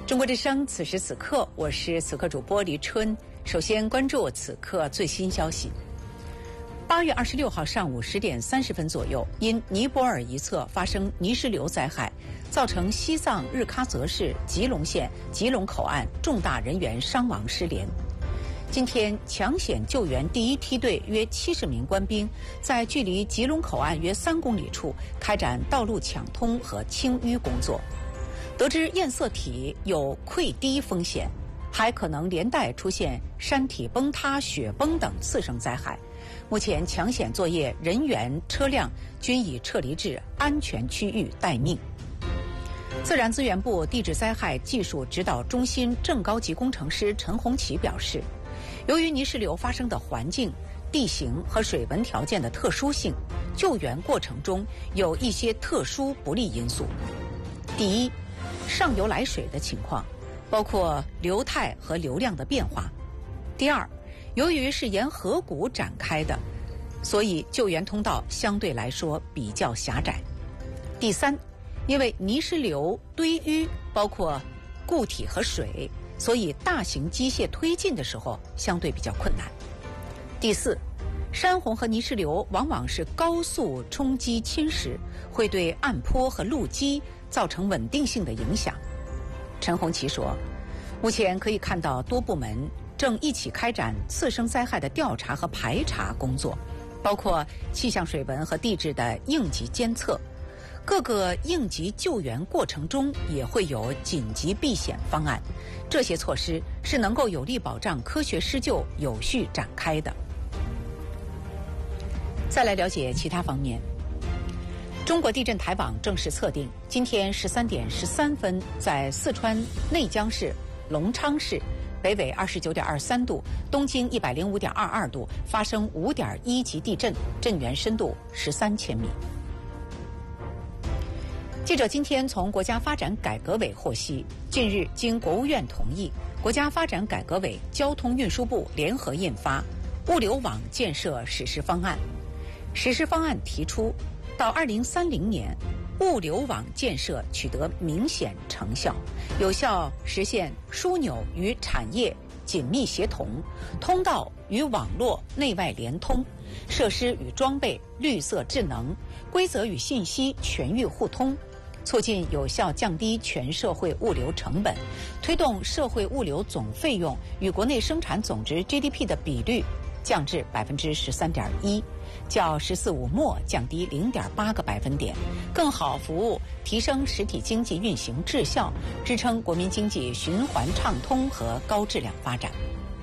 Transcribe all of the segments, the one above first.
中国之声，此时此刻，我是此刻主播黎春。首先关注此刻最新消息。8月26号上午10点30分左右，因尼泊尔一侧发生泥石流灾害，造成西藏日喀则市吉隆县吉隆口岸重大人员伤亡失联。今天，抢险救援第一梯队约70名官兵在距离吉隆口岸约3公里处开展道路抢通和清淤工作。得知堰塞体有溃堤风险，还可能连带出现山体崩塌、雪崩等次生灾害。目前抢险作业人员、车辆均已撤离至安全区域待命。自然资源部地质灾害技术指导中心正高级工程师陈红旗表示，由于泥石流发生的环境、地形和水文条件的特殊性，救援过程中有一些特殊不利因素。第一，上游来水的情况，包括流态和流量的变化。第二，由于是沿河谷展开的，所以救援通道相对来说比较狭窄。第三，因为泥石流堆淤包括固体和水，所以大型机械推进的时候相对比较困难。第四，山洪和泥石流往往是高速冲击侵蚀，会对岸坡和路基造成稳定性的影响。陈红旗说，目前可以看到多部门正一起开展次生灾害的调查和排查工作，包括气象水文和地质的应急监测。各个应急救援过程中也会有紧急避险方案，这些措施是能够有力保障科学施救有序展开的。再来了解其他方面。中国地震台网正式测定，今天13点13分，在四川内江市、隆昌市，北纬29.23度，东经105.22度，发生5.1级地震，震源深度13千米。记者今天从国家发展改革委获悉，近日经国务院同意，国家发展改革委、交通运输部联合印发物流网建设实施方案。实施方案提出，到2030年，物流网建设取得明显成效，有效实现枢纽与产业紧密协同，通道与网络内外联通，设施与装备绿色智能，规则与信息全域互通，促进有效降低全社会物流成本，推动社会物流总费用与国内生产总值 GDP 的比率降至13.1%，较“十四五”末降低0.8个百分点，更好服务提升实体经济运行质效，支撑国民经济循环畅通和高质量发展。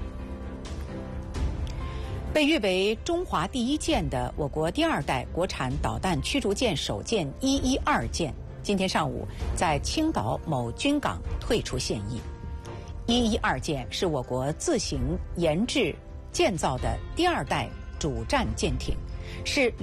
被誉为中华第一舰的我国第2代国产导弹驱逐舰首舰112舰，今天上午在青岛某军港退出现役。112舰是我国自行研制建造的第2代主战舰艇，是